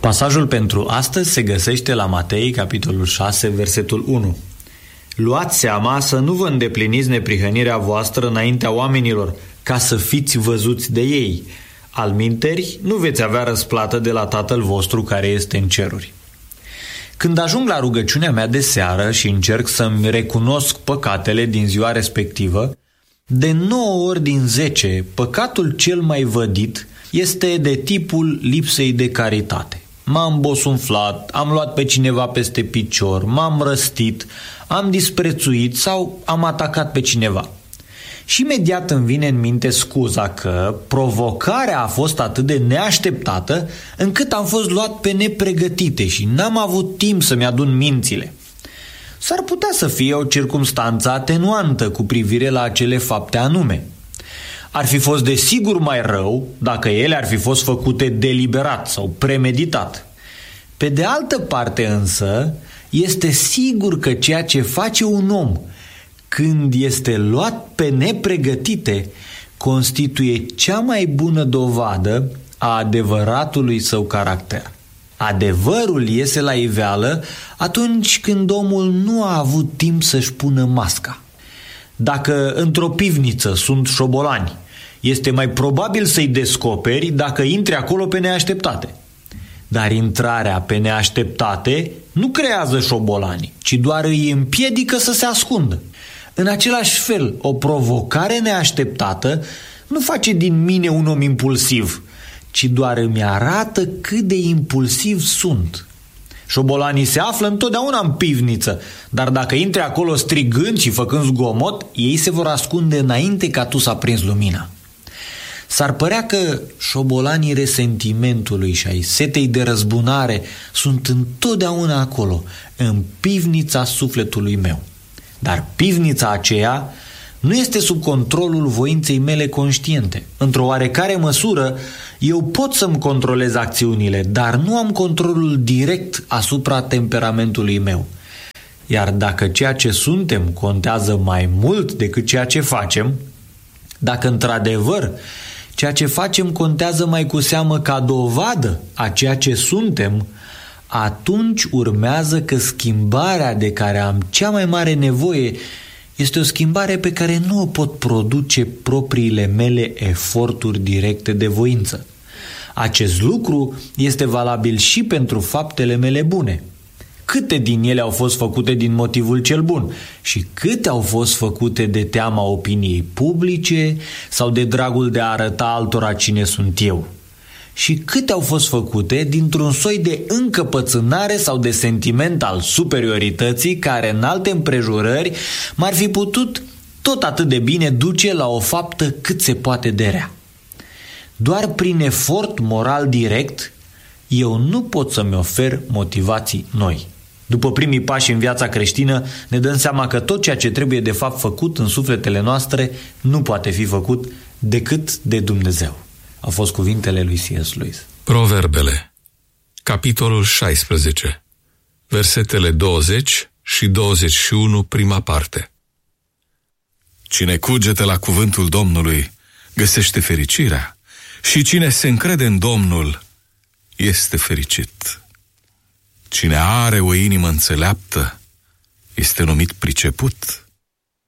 Pasajul pentru astăzi se găsește la Matei, capitolul 6, versetul 1. Luați seama să nu vă îndepliniți neprihănirea voastră înaintea oamenilor, ca să fiți văzuți de ei. Alminteri, nu veți avea răsplată de la Tatăl vostru care este în ceruri. Când ajung la rugăciunea mea de seară și încerc să-mi recunosc păcatele din ziua respectivă, de 9 ori din 10, păcatul cel mai vădit este de tipul lipsei de caritate. M-am bosunflat, am luat pe cineva peste picior, m-am răstit, am disprețuit sau am atacat pe cineva. Și imediat îmi vine în minte scuza că provocarea a fost atât de neașteptată încât am fost luat pe nepregătite și n-am avut timp să-mi adun mințile. S-ar putea să fie o circumstanță atenuantă cu privire la acele fapte anume. Ar fi fost desigur mai rău dacă ele ar fi fost făcute deliberat sau premeditat. Pe de altă parte însă, este sigur că ceea ce face un om când este luat pe nepregătite constituie cea mai bună dovadă a adevăratului său caracter. Adevărul iese la iveală atunci când omul nu a avut timp să-și pună masca. Dacă într-o pivniță sunt șobolani, este mai probabil să-i descoperi dacă intri acolo pe neașteptate. Dar intrarea pe neașteptate nu creează șobolani, ci doar îi împiedică să se ascundă. În același fel, o provocare neașteptată nu face din mine un om impulsiv, ci doar îmi arată cât de impulsiv sunt. Șobolanii se află întotdeauna în pivniță, dar dacă intri acolo strigând și făcând zgomot, ei se vor ascunde înainte ca tu să aprinzi lumina. S-ar părea că șobolanii resentimentului și ai setei de răzbunare sunt întotdeauna acolo, în pivnița sufletului meu. Dar pivnița aceea nu este sub controlul voinței mele conștiente. Într-o oarecare măsură, eu pot să-mi controlez acțiunile, dar nu am controlul direct asupra temperamentului meu. Iar dacă ceea ce suntem contează mai mult decât ceea ce facem, dacă într-adevăr ceea ce facem contează mai cu seamă ca dovadă a ceea ce suntem, atunci urmează că schimbarea de care am cea mai mare nevoie este o schimbare pe care nu o pot produce propriile mele eforturi directe de voință. Acest lucru este valabil și pentru faptele mele bune. Câte din ele au fost făcute din motivul cel bun și câte au fost făcute de teama opiniei publice sau de dragul de a arăta altora cine sunt eu? Și câte au fost făcute dintr-un soi de încăpățânare sau de sentiment al superiorității care în alte împrejurări m-ar fi putut tot atât de bine duce la o faptă cât se poate de rea. Doar prin efort moral direct eu nu pot să-mi ofer motivații noi. După primii pași în viața creștină ne dăm seama că tot ceea ce trebuie de fapt făcut în sufletele noastre nu poate fi făcut decât de Dumnezeu. Au fost cuvintele lui C.S. Lewis. Proverbele, capitolul 16, versetele 20 și 21, prima parte. Cine cugete la cuvântul Domnului găsește fericirea și cine se încrede în Domnul este fericit. Cine are o inimă înțeleaptă este numit priceput